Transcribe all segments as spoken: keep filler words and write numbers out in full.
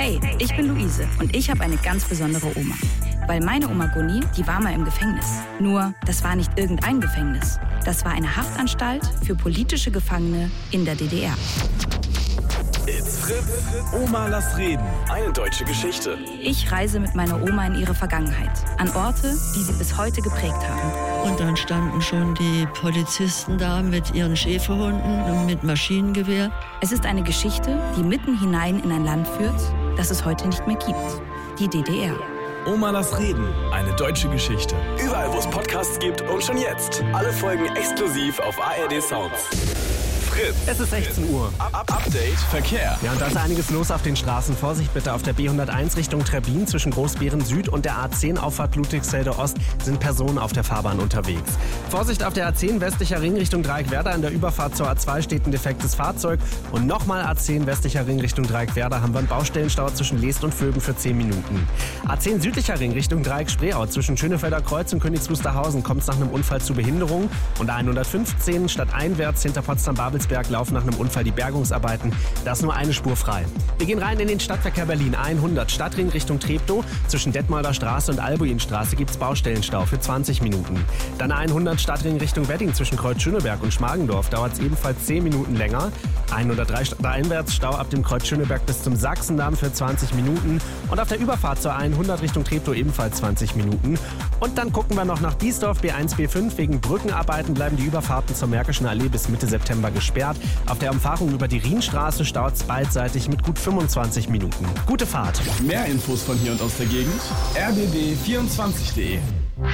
Hey, ich bin Luise und ich habe eine ganz besondere Oma. Weil meine Oma Gunni, die war mal im Gefängnis. Nur, das war nicht irgendein Gefängnis. Das war eine Haftanstalt für politische Gefangene in der D D R. It's Fritz. Oma, lass reden. Eine deutsche Geschichte. Ich reise mit meiner Oma in ihre Vergangenheit. An Orte, die sie bis heute geprägt haben. Und dann standen schon die Polizisten da mit ihren Schäferhunden und mit Maschinengewehr. Es ist eine Geschichte, die mitten hinein in ein Land führt, das es heute nicht mehr gibt. Die D D R. Oma, lass reden. Eine deutsche Geschichte. Überall, wo es Podcasts gibt und schon jetzt. Alle Folgen exklusiv auf A R D Sounds. Fritz. Es ist sechzehn Uhr. Up, up, Update Verkehr. Ja, und da ist einiges los auf den Straßen. Vorsicht bitte auf der B hunderteins Richtung Trebbin zwischen Großbeeren Süd und der A zehn Auffahrt Ludwigsfelde Ost sind Personen auf der Fahrbahn unterwegs. Vorsicht auf der A zehn westlicher Ring Richtung Dreieckwerder. An der Überfahrt zur A zwei steht ein defektes Fahrzeug. Und nochmal A zehn westlicher Ring Richtung Dreieckwerder haben wir einen Baustellenstau zwischen Leest und Vögen für zehn Minuten. A zehn südlicher Ring Richtung Dreieck Spreeau zwischen Schönefelder Kreuz und Königs Wusterhausen kommt es nach einem Unfall zu Behinderung. Und A hundertfünfzehn stadteinwärts hinter Potsdam-Babelsberg laufen nach einem Unfall die Bergungsarbeiten. Da ist nur eine Spur frei. Wir gehen rein in den Stadtverkehr Berlin. A hundert Stadtring Richtung Treptow. Zwischen Detmolder Straße und Albuinstraße gibt es Baustellenstau für zwanzig Minuten. Dann A hundert Stadtring Richtung Wedding zwischen Kreuz Schöneberg und Schmargendorf. Dauert es ebenfalls zehn Minuten länger. A hundertdrei stadteinwärts Stau ab dem Kreuz Schöneberg bis zum Sachsendamm für zwanzig Minuten. Und auf der Überfahrt zur A hundert Richtung Treptow ebenfalls zwanzig Minuten. Und dann gucken wir noch nach Biesdorf. B eins B fünf. Wegen Brückenarbeiten bleiben die Überfahrten zur Märkischen Allee bis Mitte September gesperrt. Auf der Umfahrung über die Rienstraße staut es beidseitig mit gut fünfundzwanzig Minuten. Gute Fahrt. Mehr Infos von hier und aus der Gegend. R B B vierundzwanzig punkt de.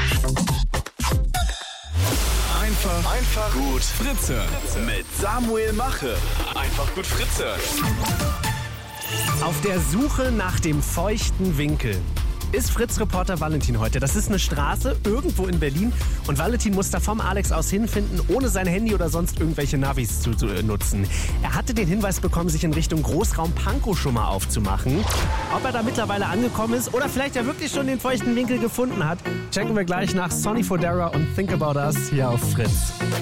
Einfach, einfach gut Fritz hören. Mit Samuel Mache. Einfach gut Fritz hören. Auf der Suche nach dem feuchten Winkel ist Fritz-Reporter Valentin heute. Das ist eine Straße irgendwo in Berlin und Valentin muss da vom Alex aus hinfinden, ohne sein Handy oder sonst irgendwelche Navis zu, zu nutzen. Er hatte den Hinweis bekommen, sich in Richtung Großraum Pankow schon mal aufzumachen. Ob er da mittlerweile angekommen ist oder vielleicht ja wirklich schon den feuchten Winkel gefunden hat, checken wir gleich nach Sonny Fodera und Think About Us hier auf Fritz.